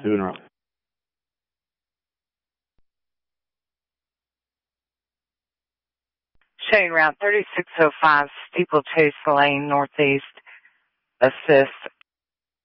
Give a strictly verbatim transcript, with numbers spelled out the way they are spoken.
Two in a row. Showing route thirty-six oh five, Steeplechase Lane, Northeast, assist